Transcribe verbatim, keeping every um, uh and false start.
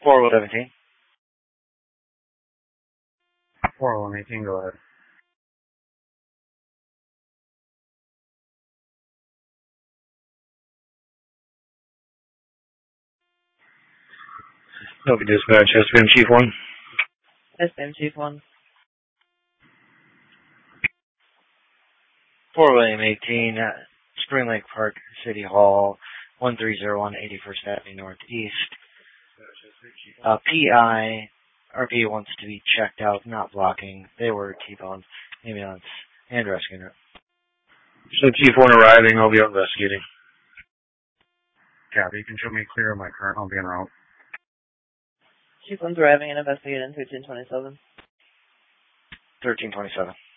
four one seventeen. four one eighteen, go ahead. Nobody dispatch, S B M Chief one. S B M Chief one. four one eighteen, uh, Spring Lake Park, City Hall, one three zero one, eighty-first Avenue Northeast. Uh, P I, R P wants to be checked out, not blocking. They were T-boned, ambulance, and rescuing it. So Chief one arriving, I'll be out investigating. Copy, you can show me clear of my current, I'll be en route. Chief one's arriving and investigating thirteen twenty-seven. thirteen twenty-seven.